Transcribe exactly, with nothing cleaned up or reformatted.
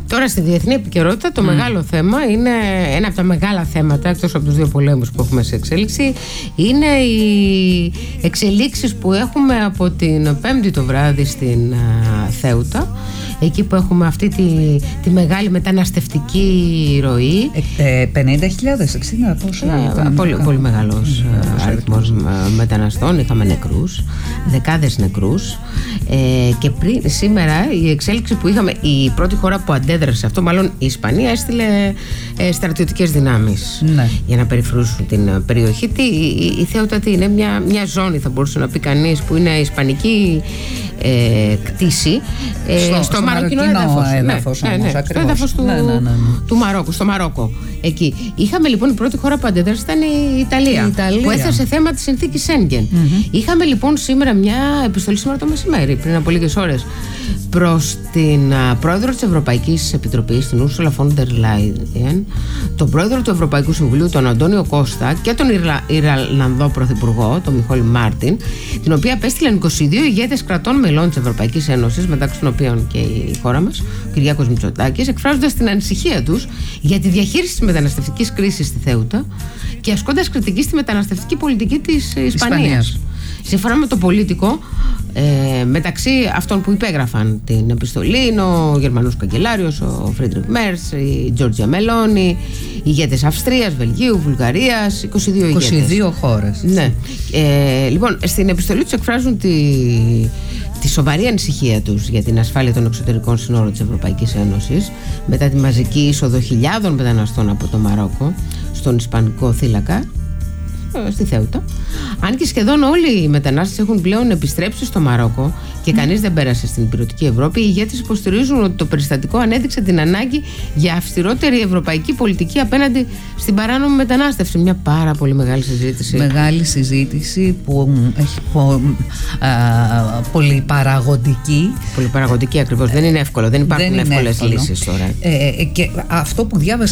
Τώρα στη διεθνή επικαιρότητα το mm. μεγάλο θέμα είναι, ένα από τα μεγάλα θέματα, εκτός από τους δύο πολέμους που έχουμε σε εξέλιξη, είναι οι εξελίξεις που έχουμε από την Πέμπτη το βράδυ στην uh, Θέουτα, εκεί που έχουμε αυτή τη, τη μεγάλη μεταναστευτική ροή. Ε, πενήντα χιλιάδες, εξήντα πόσο ε, ήταν, πολύ, ήταν, πολύ μεγάλος mm, αριθμός μεταναστών, είχαμε νεκρούς, δεκάδες νεκρούς, ε, και πριν, σήμερα η εξέλιξη που είχαμε, η πρώτη χώρα που αντέδρασε αυτό, μάλλον η Ισπανία, έστειλε ε, στρατιωτικές δυνάμεις ναι. για να περιφρούσουν την περιοχή. Τι, η, η Θέουτα τι είναι, μια, μια ζώνη θα μπορούσε να πει κανείς, που είναι ισπανική ε, κτήση ε, στο, στο, στο μαροκινό έδαφος, έδαφος, ναι, ναι, ναι, στο έδαφος του, ναι, ναι, ναι, ναι. του Μαρόκου, στο Μαρόκο εκεί. Είχαμε λοιπόν, η πρώτη χώρα που αντέδρασε ήταν η Ιταλία, η Ιταλία. που έθεσε θέμα τη συνθήκη Σέγγεν. Mm-hmm. Είχαμε λοιπόν σήμερα μια επιστολή, σήμερα το μεσημέρι, πριν από λίγες ώρες, προς την uh, πρόεδρο της Ευρωπαϊκής Επιτροπής, την Ursula von der Leyen, τον πρόεδρο του Ευρωπαϊκού Συμβουλίου, τον Αντώνιο Κώστα, και τον Ιρλα... Ιρλανδό πρωθυπουργό, τον Μιχαήλ Μάρτιν, την οποία απέστειλαν είκοσι δύο ηγέτες κρατών μελών της Ευρωπαϊκής Ένωσης, μεταξύ των οποίων και η χώρα μας, ο Κυριάκος Μητσοτάκης, εκφράζοντας την ανησυχία τους για τη διαχείριση της μεταναστευτικής κρίσης στη Θέουτα και ασκώντας κριτική στη μεταναστευτική πολιτική της Ισπανίας. Ισπανίας. Σύμφωνα με το Πολίτικο, ε, μεταξύ αυτών που υπέγραφαν την επιστολή είναι ο Γερμανός καγκελάριος, ο Φρίντρικ Μέρτς, η Τζόρτζια Μελόνι, οι ηγέτες Αυστρίας, Βελγίου, Βουλγαρίας, είκοσι δύο ηγέτες. είκοσι δύο χώρες. Ναι. Ε, λοιπόν, στην επιστολή τους εκφράζουν τη, τη σοβαρή ανησυχία τους για την ασφάλεια των εξωτερικών συνόρων της Ευρωπαϊκής Ένωσης μετά τη μαζική είσοδο χιλιάδων μεταναστών από το Μαρόκο στον Ισπανικό θύλακα, στη Θέουτα. Αν και σχεδόν όλοι οι μετανάστες έχουν πλέον επιστρέψει στο Μαρόκο και κανείς δεν πέρασε στην υπηρετική Ευρώπη, οι ηγέτες υποστηρίζουν ότι το περιστατικό ανέδειξε την ανάγκη για αυστηρότερη ευρωπαϊκή πολιτική απέναντι στην παράνομη μετανάστευση. Μια πάρα πολύ μεγάλη συζήτηση. Μεγάλη συζήτηση που έχει πο, α, πολύ παραγωγική. Πολύ παραγωγική ακριβώς. Δεν είναι εύκολο. Δεν υπάρχουν εύκολες λύσεις τώρα. Ε, και αυτό που διάβασα